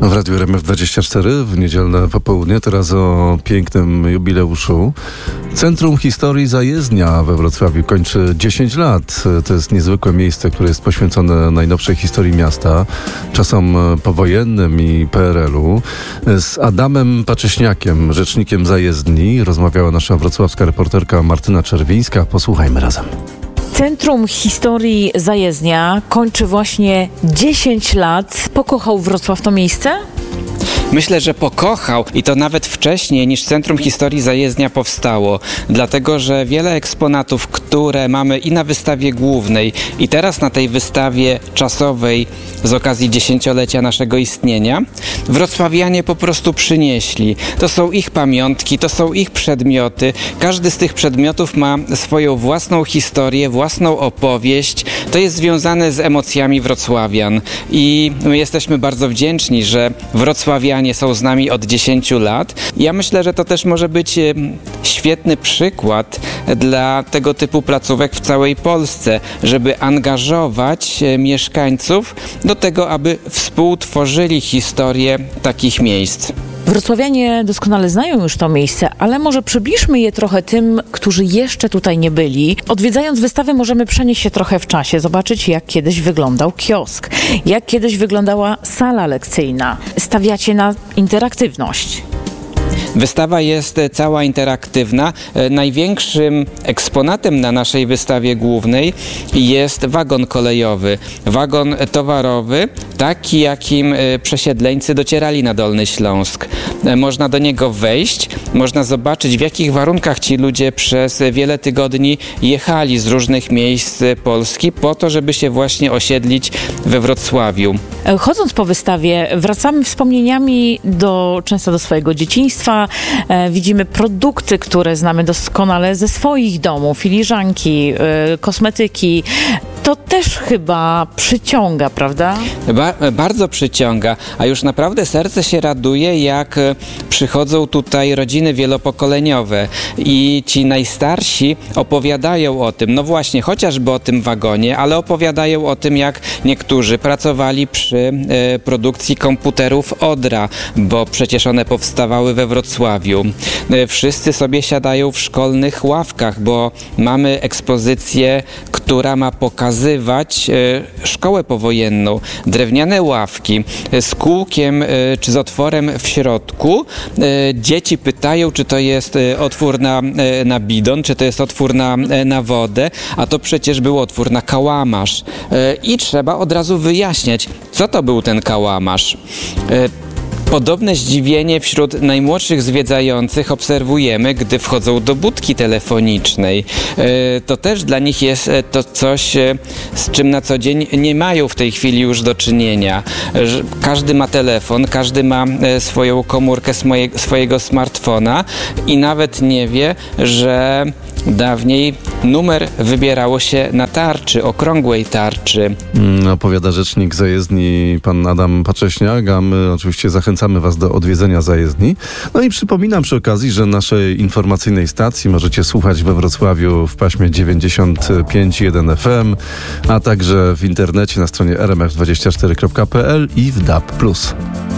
W Radiu RMF24 w niedzielne popołudnie, teraz o pięknym jubileuszu. Centrum Historii Zajezdnia we Wrocławiu kończy 10 lat. To jest niezwykłe miejsce, które jest poświęcone najnowszej historii miasta, czasom powojennym i PRL-u. Z Adamem Pacześniakiem, rzecznikiem zajezdni, rozmawiała nasza wrocławska reporterka Martyna Czerwińska. Posłuchajmy razem. Centrum Historii Zajezdnia kończy właśnie 10 lat. Pokochał Wrocław to miejsce? Myślę, że pokochał i to nawet wcześniej niż Centrum Historii Zajezdnia powstało, dlatego że wiele eksponatów, które mamy i na wystawie głównej i teraz na tej wystawie czasowej z okazji 10-lecia naszego istnienia, wrocławianie po prostu przynieśli. To są ich pamiątki, to są ich przedmioty. Każdy z tych przedmiotów ma swoją własną historię, własną opowieść. To jest związane z emocjami wrocławian i my jesteśmy bardzo wdzięczni, że wrocławianie są z nami od 10 lat. Ja myślę, że to też może być świetny przykład dla tego typu placówek w całej Polsce, żeby angażować mieszkańców do tego, aby współtworzyli historię takich miejsc. Wrocławianie doskonale znają już to miejsce, ale może przybliżmy je trochę tym, którzy jeszcze tutaj nie byli. Odwiedzając wystawę możemy przenieść się trochę w czasie, zobaczyć jak kiedyś wyglądał kiosk, jak kiedyś wyglądała sala lekcyjna. Stawiacie na interaktywność. Wystawa jest cała interaktywna. Największym eksponatem na naszej wystawie głównej jest wagon kolejowy. Wagon towarowy, taki jakim przesiedleńcy docierali na Dolny Śląsk. Można do niego wejść, można zobaczyć w jakich warunkach ci ludzie przez wiele tygodni jechali z różnych miejsc Polski po to, żeby się właśnie osiedlić we Wrocławiu. Chodząc po wystawie wracamy wspomnieniami często do swojego dzieciństwa. Widzimy produkty, które znamy doskonale ze swoich domów, filiżanki, kosmetyki. To też chyba przyciąga, prawda? Bardzo przyciąga, a już naprawdę serce się raduje, jak przychodzą tutaj rodziny wielopokoleniowe i ci najstarsi opowiadają o tym, no właśnie, chociażby o tym wagonie, ale opowiadają o tym, jak niektórzy pracowali przy produkcji komputerów Odra, bo przecież one powstawały we Wrocławiu. Wszyscy sobie siadają w szkolnych ławkach, bo mamy ekspozycję, która ma pokazywać szkołę powojenną. Drewniane ławki z kółkiem czy z otworem w środku. Dzieci pytają, czy to jest otwór na bidon, czy to jest otwór na wodę, a to przecież był otwór na kałamarz. I trzeba od razu wyjaśniać, co to był ten kałamarz. Podobne zdziwienie wśród najmłodszych zwiedzających obserwujemy, gdy wchodzą do budki telefonicznej. To też dla nich jest to coś, z czym na co dzień nie mają w tej chwili już do czynienia. Każdy ma telefon, każdy ma swoją komórkę swojego smartfona i nawet nie wie, że dawniej numer wybierało się na tarczy, okrągłej tarczy. Opowiada rzecznik zajezdni pan Adam Pacześniak, a my oczywiście zachęcamy was do odwiedzenia zajezdni. No i przypominam przy okazji, że naszej informacyjnej stacji możecie słuchać we Wrocławiu w paśmie 95,1 FM, a także w internecie na stronie rmf24.pl i w DAB+.